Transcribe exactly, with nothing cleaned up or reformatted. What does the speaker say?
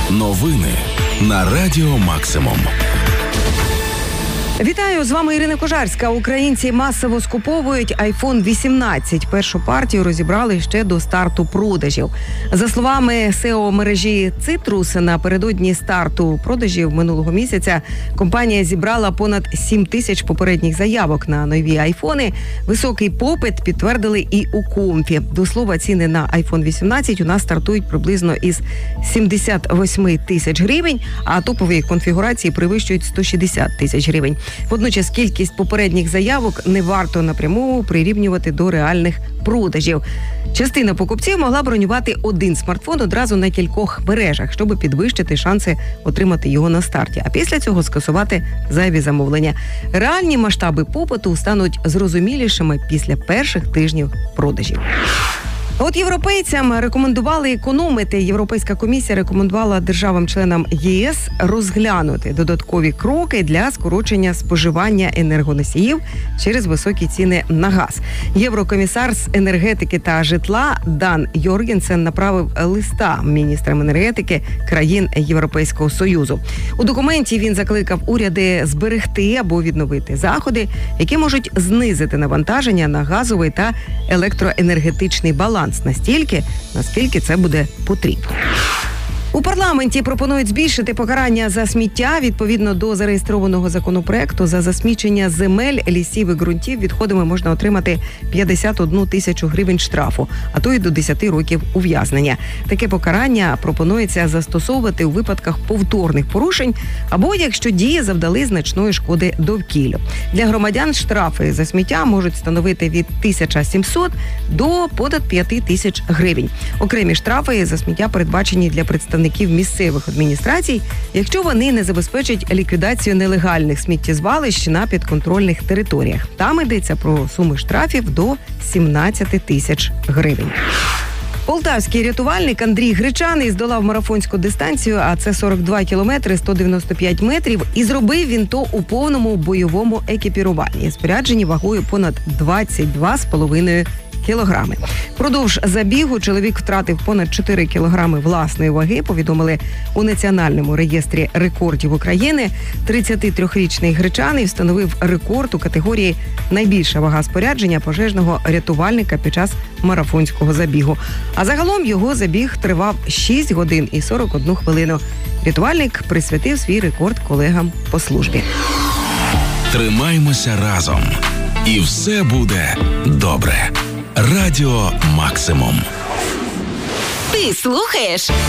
Новини на Радіо Максимум. Вітаю, з вами Ірина Кожарська. Українці масово скуповують айфон вісімнадцять. Першу партію розібрали ще до старту продажів. За словами сео мережі Citrus, напередодні старту продажів минулого місяця компанія зібрала понад сім тисяч попередніх заявок на нові айфони. Високий попит підтвердили і у Комфі. До слова, ціни на айфон вісімнадцять у нас стартують приблизно із сімдесят вісім тисяч гривень, а топові конфігурації перевищують сто шістдесят тисяч гривень. Водночас кількість попередніх заявок не варто напряму прирівнювати до реальних продажів. Частина покупців могла бронювати один смартфон одразу на кількох мережах, щоб підвищити шанси отримати його на старті, а після цього скасувати зайві замовлення. Реальні масштаби попиту стануть зрозумілішими після перших тижнів продажів. От європейцям рекомендували економити. Європейська комісія рекомендувала державам-членам ЄС розглянути додаткові кроки для скорочення споживання енергоносіїв через високі ціни на газ. Єврокомісар з енергетики та житла Дан Йоргенсен направив листа міністрам енергетики країн Європейського Союзу. У документі він закликав уряди зберегти або відновити заходи, які можуть знизити навантаження на газовий та електроенергетичний баланс настільки, наскільки це буде потрібно. У парламенті пропонують збільшити покарання за сміття. Відповідно до зареєстрованого законопроекту, за засмічення земель, лісів і ґрунтів відходами можна отримати п'ятдесят одну тисячу гривень штрафу, а то й до десять років ув'язнення. Таке покарання пропонується застосовувати у випадках повторних порушень або якщо дії завдали значної шкоди довкіллю. Для громадян штрафи за сміття можуть становити від тисяча сімсот до понад п'ять тисяч гривень. Окремі штрафи за сміття передбачені для представників місцевих адміністрацій, якщо вони не забезпечать ліквідацію нелегальних сміттєзвалищ на підконтрольних територіях. Там йдеться про суми штрафів до сімнадцять тисяч гривень. Полтавський рятувальник Андрій Гречаний здолав марафонську дистанцію, а це сорок два кілометри сто дев'яносто п'ять метрів, і зробив він то у повному бойовому екіпіруванні, спорядженні вагою понад двадцять два з половиною кілограми. Впродовж забігу чоловік втратив понад чотири кілограми власної ваги, повідомили у Національному реєстрі рекордів України. тридцятитрирічний Гречаний встановив рекорд у категорії «Найбільша вага спорядження пожежного рятувальника під час марафонського забігу». А загалом його забіг тривав шість годин і сорок одну хвилину. Рятувальник присвятив свій рекорд колегам по службі. Тримаймося разом. І все буде добре. Радіо Максимум. Ти слухаєш